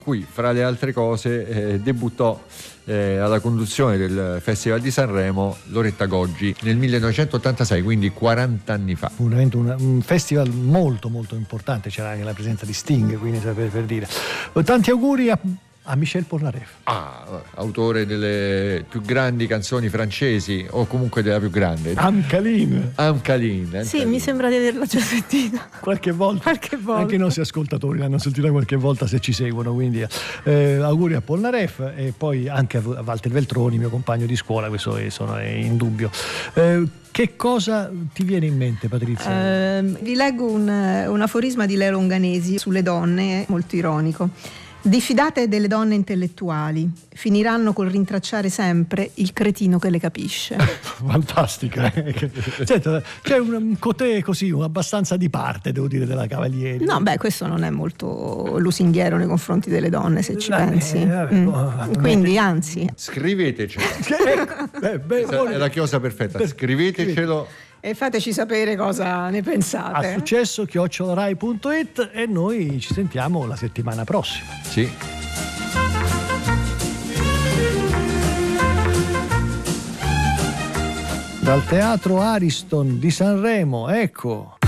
cui fra le altre cose debuttò alla conduzione del Festival di Sanremo Loretta Goggi nel 1986, quindi 40 anni fa. Fu veramente un festival molto molto importante, c'era anche la presenza di Sting, quindi per dire. Tanti auguri a Michel Polnareff. Autore delle più grandi canzoni francesi, o comunque della più grande, Amcaline. Sì, mi sembra di averla già sentita qualche volta. Anche i nostri ascoltatori l'hanno sentita qualche volta, se ci seguono, quindi auguri a Polnareff e poi anche a Walter Veltroni, mio compagno di scuola, questo è in dubbio. Che cosa ti viene in mente, Patrizia? Vi leggo un aforisma di Leo Longanesi sulle donne, molto ironico. Diffidate delle donne intellettuali, finiranno col rintracciare sempre il cretino che le capisce. Fantastica. Senta, c'è un cotè così, abbastanza di parte, devo dire, della Cavalieri. No, questo non è molto lusinghiero nei confronti delle donne, se ci pensi. Quindi, anzi, scrivetecelo. È la chiosa perfetta. Scrivetecelo. E fateci sapere cosa ne pensate. A successo@rai.it e noi ci sentiamo la settimana prossima. Sì. Dal Teatro Ariston di Sanremo, ecco